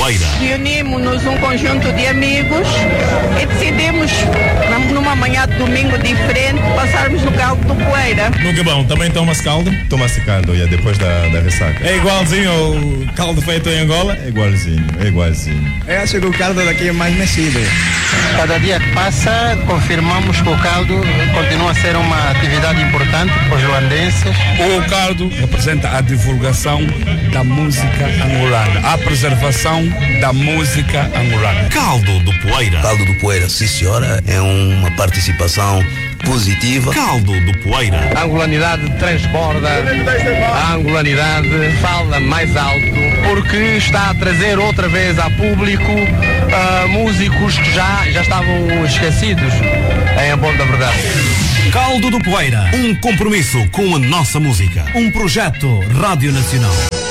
Poeira. Reunimos-nos um conjunto de amigos e decidimos, numa manhã de domingo diferente, passarmos no Caldo do Poeira. No Gabão também toma-se caldo? Toma-se caldo, depois da ressaca. É igualzinho ao caldo feito em Angola? É igualzinho. Eu acho que o caldo daqui é mais nascido. Cada dia que passa, confirmamos que o caldo continua a ser uma atividade importante para os luandenses. O caldo representa a divulgação da música angolana, a preservação da música angolana. Caldo do Poeira. Caldo do Poeira, sim senhora, é uma participação positiva. Caldo do Poeira. A angolanidade transborda, a angolanidade fala mais alto, porque está a trazer outra vez a público músicos que já estavam esquecidos, em bom da verdade. Caldo do Poeira, um compromisso com a nossa música. Um projeto Rádio Nacional.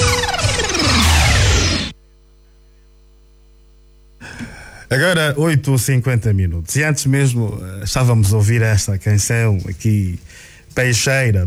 Agora 8h50. E antes mesmo estávamos a ouvir esta canção aqui, Peixeira,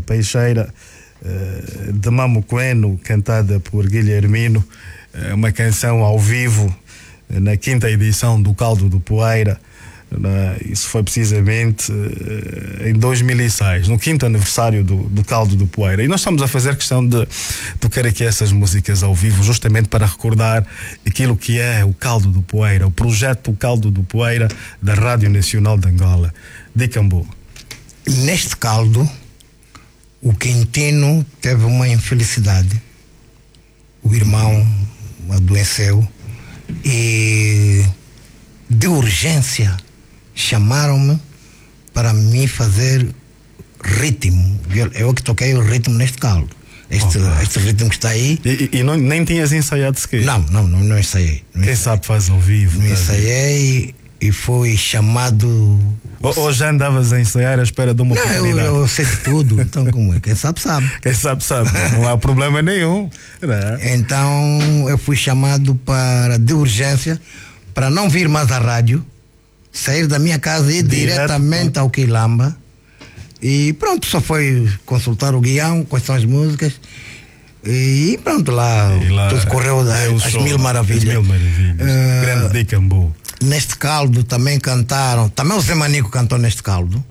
de Mamuqueno, cantada por Guilhermino, uma canção ao vivo na 5ª edição do Caldo do Poeira. Isso foi precisamente em 2006, no 5º aniversário do Caldo do Poeira. E nós estamos a fazer questão de tocar aqui essas músicas ao vivo, justamente para recordar aquilo que é o Caldo do Poeira, o projeto Caldo do Poeira da Rádio Nacional de Angola. Dicambu. Neste caldo, o Quintino teve uma infelicidade. O irmão adoeceu e de urgência chamaram-me para me fazer ritmo. Eu que toquei o ritmo neste caldo. Este ritmo que está aí. E nem tinhas ensaiado sequer? Não ensaiei. Quem sabe faz ao vivo. Não ensaiei e fui chamado. Ou já andavas a ensaiar à espera de uma oportunidade? Eu sei de tudo, então como é? Quem sabe. Quem sabe, não há problema nenhum. Então eu fui chamado de urgência para não vir mais à rádio, sair da minha casa e ir diretamente ao Quilamba. E pronto, só foi consultar o guião, quais são as músicas. E pronto, lá tudo correu às mil maravilhas. Grande Dicambu. Neste caldo também cantaram, também o Zé Manico cantou neste caldo.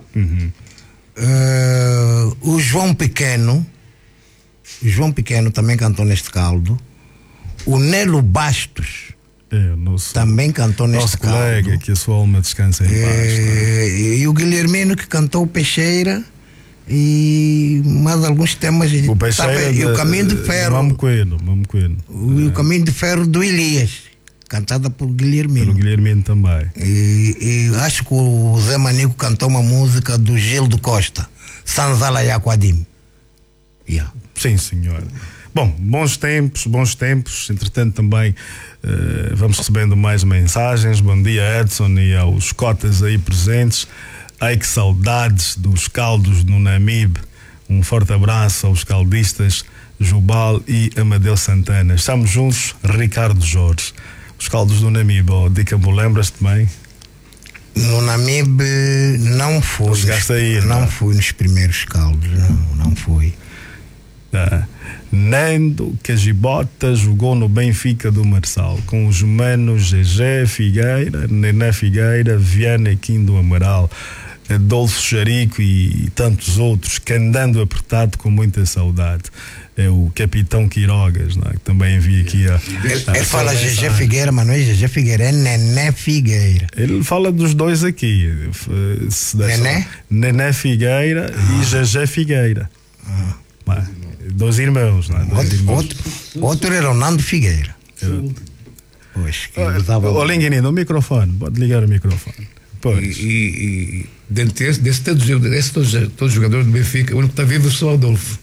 O João Pequeno também cantou neste caldo. O Nelo Bastos também cantou neste caldo. Nosso colega, que a sua alma descansa em paz. E o Guilhermino, que cantou Peixeira e mais alguns temas. O Peixeira e o Caminho de Ferro. Mamuqueno. O Caminho de Ferro do Elias, cantada por Guilhermino. Pelo Guilhermino também. E acho que o Zé Manico cantou uma música do Gildo Costa, Sanzala Yaquadim. Sim, senhor. Bom, bons tempos. Entretanto também vamos recebendo mais mensagens. Bom dia, Edson, e aos cotas aí presentes. Ai, que saudades dos caldos no Namibe. Um forte abraço aos caldistas Jubal e Amadeu Santana. Estamos juntos, Ricardo Jorge. Os caldos do Namibe, Dicambu, lembras-te bem? No Namibe não fui. Não fui nos primeiros caldos, não fui. Nando Cajibota jogou no Benfica do Marçal com os manos Gegé Figueira, Nené Figueira, Viana Quim do Amaral, Adolfo Charico e tantos outros, que andando apertado com muita saudade. É o Capitão Quirogas, que também envia aqui ele fala Gegé Figueira, mas não é Gegé Figueira, é Nené Figueira. Ele fala dos dois aqui. Nené Figueira e Gegé Figueira. Dois irmãos, Outro era o Nando Figueira. Linguinino, o microfone, pode ligar o microfone. E dentre todos os jogadores do Benfica, o único que está vivo é só o Adolfo.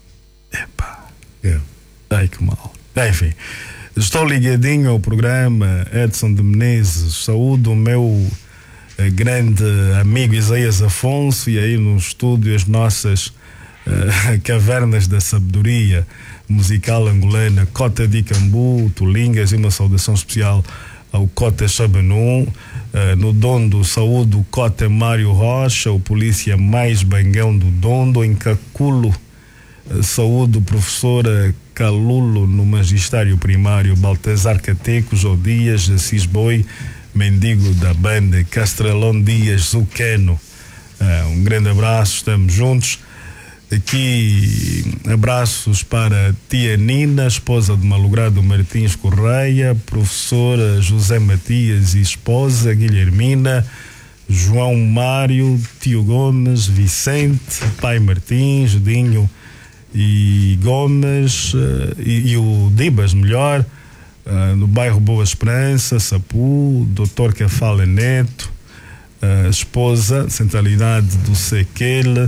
Ai, que mal. Enfim, estou ligadinho ao programa. Edson de Menezes, saúdo o meu grande amigo Isaías Afonso, e aí no estúdio as nossas cavernas da sabedoria musical angolana, Cota Dicambu, Tulingas, e uma saudação especial ao Cota Chabanum. No Dondo, saúde o Cota Mário Rocha, o polícia mais bangão do Dondo. Em Caculo, Saúde o professor Calulo no magistério primário, Baltazar Cateco, João Dias, Assis Boi, mendigo da banda, Castrelão Dias, Zucano. Um grande abraço, estamos juntos. Aqui abraços para tia Nina, esposa de Malogrado Martins Correia, professora José Matias e esposa Guilhermina, João Mário, tio Gomes, Vicente, pai Martins, Dinho e Gomes e o Dibas, melhor, no bairro Boa Esperança, Sapu, Dr. Cafala Neto, esposa, centralidade do Sequele,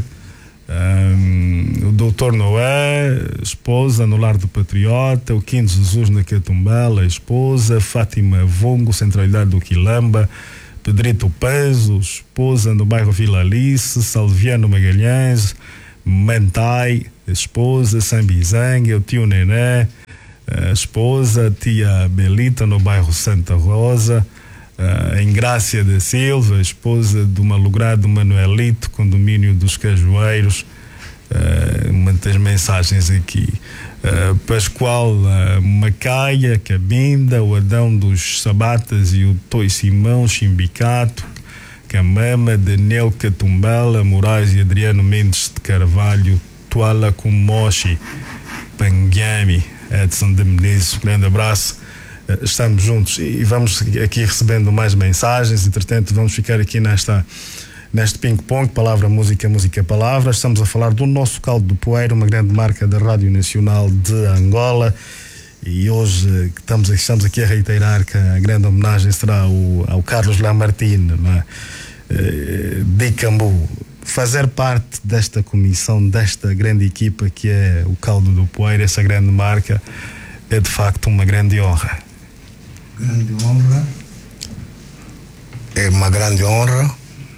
o Dr. Noé, esposa, no Lar do Patriota, o Quinto Jesus na Catumbela, esposa, Fátima Vongo, centralidade do Quilamba, Pedrito Panzo, esposa, no bairro Vila Alice, Salviano Magalhães, Mantai, esposa, Sambizangue, o tio Nené, esposa, tia Belita, no bairro Santa Rosa, Engrácia da Silva, esposa do malogrado Manuelito, condomínio dos Cajueiros. Muitas mensagens aqui. Pascoal Macaia, Cabinda, o Adão dos Sabatas e o Toi Simão, Chimbicato, Camama, Daniel Catumbela, Moraes e Adriano Mendes de Carvalho, Tuala Kumoshi, Panguami, Edson de Menezes. Grande abraço. Estamos juntos e vamos aqui recebendo mais mensagens. Entretanto, vamos ficar aqui neste ping-pong, palavra, música, música, palavra. Estamos a falar do nosso caldo do Poeira, uma grande marca da Rádio Nacional de Angola, e hoje estamos aqui a reiterar que a grande homenagem será ao Carlos Lamartine, não é? De Cambu. Fazer parte desta comissão, desta grande equipa que é o caldo do Poeira, essa grande marca, é de facto uma grande honra. Grande honra. É uma grande honra.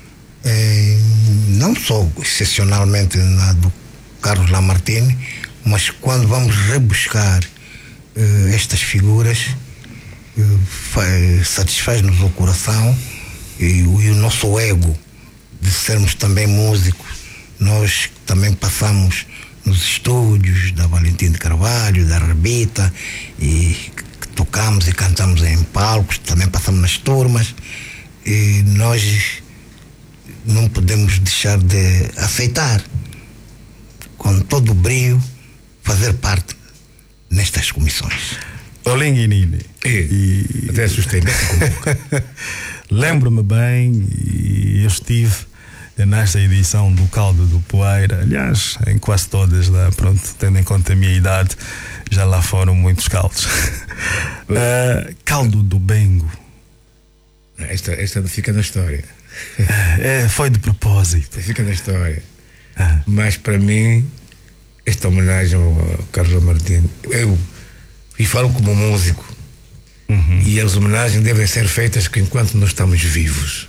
Não só excepcionalmente na do Carlos Lamartine, mas quando vamos rebuscar estas figuras, satisfaz-nos o coração e o nosso ego de sermos também músicos. Nós também passamos nos estúdios da Valentim de Carvalho, da Rebita, e tocamos e cantamos em palcos, também passamos nas turmas, e nós não podemos deixar de aceitar, com todo o brio, fazer parte nestas comissões. Olinguinini. Até assustei. Lembro-me bem, e eu estive nesta edição do Caldo do Poeira, aliás, em quase todas, lá, pronto, tendo em conta a minha idade, já lá foram muitos caldos. Caldo do Bengo. Esta fica na história. Foi de propósito. Fica na história. Mas para mim, esta homenagem ao Carlos Lamartine, e falo como músico, e as homenagens devem ser feitas enquanto nós estamos vivos.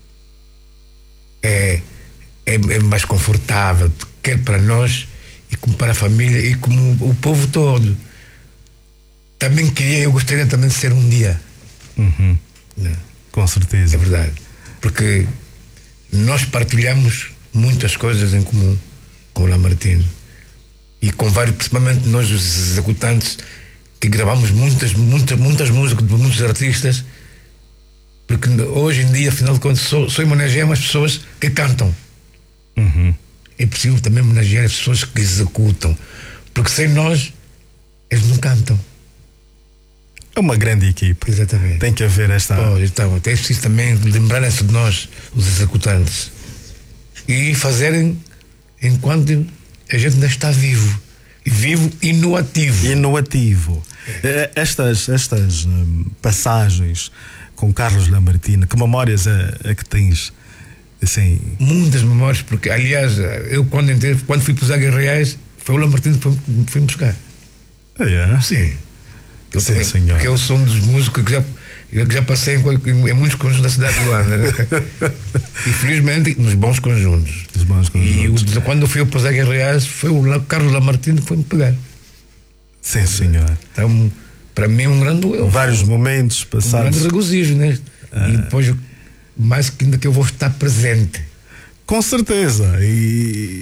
É mais confortável, quer para nós e como para a família e como o povo todo. Também eu gostaria também de ser um dia. Com certeza. É verdade. Porque nós partilhamos muitas coisas em comum com o Lamartine e com vários, principalmente nós os executantes, que gravamos muitas músicas de muitos artistas, porque hoje em dia, afinal de contas, só homenageamos as pessoas que cantam. É preciso também homenagear as pessoas que executam, porque sem nós eles não cantam. É uma grande equipe. Exatamente. Tem que haver esta. Então, é preciso também lembrarem-se de nós, os executantes, e fazerem enquanto a gente ainda está vivo. Vivo e no ativo. E no ativo. Estas passagens com Carlos Lamartine, que memórias é que tens? Assim... Muitas memórias, porque aliás, eu quando fui para os Águias Reais, foi o Lamartine que fui buscar. Sim. Sim, senhor. Porque eu sou um dos músicos que já passei em muitos conjuntos da cidade de Luanda, né? E felizmente nos bons conjuntos. E quando eu fui para os Águias Reais, foi o Carlos Lamartine que foi me pegar. Sim, senhor. Então, para mim é um grande... Vários momentos passados. Um grande regozijo, né? E depois, mais que ainda que eu vou estar presente. Com certeza. E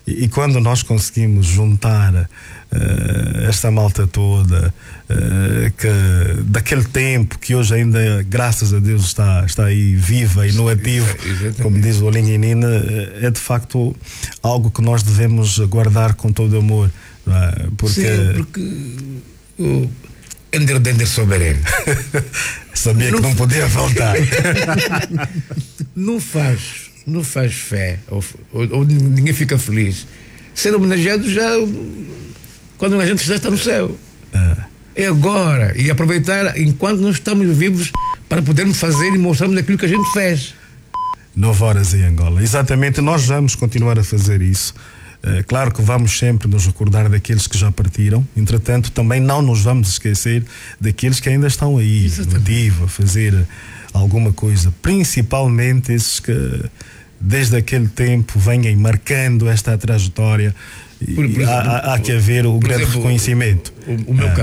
E quando nós conseguimos juntar esta malta toda, daquele tempo que hoje ainda, graças a Deus, está aí viva e no ativo, como diz o Olinho e Nina, é de facto algo que nós devemos guardar com todo amor. Porque o Ender Soberano sabia que não podia faltar. não faz fé ou ninguém fica feliz ser homenageado já quando a gente já está no céu. É agora, e aproveitar enquanto nós estamos vivos para podermos fazer e mostrarmos aquilo que a gente fez. 9 horas em Angola, exatamente. Nós vamos continuar a fazer isso. Claro que vamos sempre nos recordar daqueles que já partiram, entretanto também não nos vamos esquecer daqueles que ainda estão aí, ativo, a fazer alguma coisa, principalmente esses que desde aquele tempo vêm marcando esta trajetória. Há que haver o grande reconhecimento. O meu